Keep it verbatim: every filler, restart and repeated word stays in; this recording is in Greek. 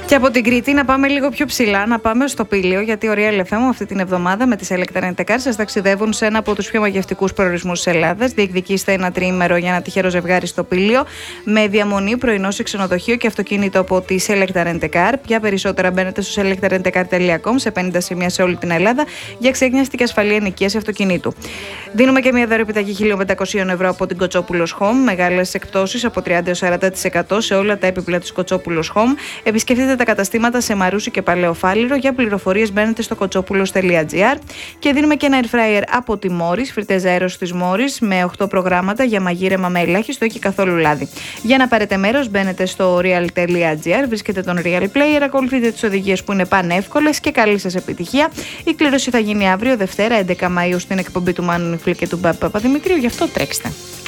Και από την Κρήτη να πάμε λίγο πιο ψηλά, να πάμε στο Πήλιο, γιατί ο Real εφ εμ αυτή την εβδομάδα με τη Selecta Rent a Car σας ταξιδεύουν σε ένα από τους πιο μαγευτικούς προορισμούς της Ελλάδας. Διεκδικήστε ένα τριήμερο για ένα τυχερό ζευγάρι στο Πήλιο, με διαμονή, πρωινό σε ξενοδοχείο και αυτοκίνητο από τη Selecta Rent a Car. Για περισσότερα μπαίνετε στο selecta rent a car τελεία com, σε πενήντα σημεία σε όλη την Ελλάδα, για ξέγνιαστη και ασφαλή ενοικίαση αυτοκινήτου. Δίνουμε και μια δωρεοπιταγή χίλια πεντακόσια ευρώ από την Κοτσόπουλος Home, μεγάλες εκπτώσεις από τριάντα έως σαράντα τοις εκατό σε όλα τα έπιπλα της Κοτσόπουλος Home. Επισκεφτείτε τα καταστήματα σε Μαρούσι και Παλαιοφάλιρο. Για πληροφορίες μπαίνετε στο κοτσόπουλος τελεία τζι άρ. Και δίνουμε και ένα air fryer από τη Μόρις, φριτέζα αέρος της Μόρις, με οκτώ προγράμματα για μαγείρεμα με ελάχιστο ή και καθόλου λάδι. Για να πάρετε μέρος μπαίνετε στο real τελεία τζι άρ, βρίσκετε τον Real Player, ακολουθείτε τις οδηγίες που είναι πανεύκολες και καλή σας επιτυχία. Η κλήρωση θα γίνει αύριο Δευτέρα έντεκα Μαΐου στην εκπομπή του Μάνου Νιφλή και του Μπάμπη Παπαδημητρίου, γι' αυτό τρέξτε.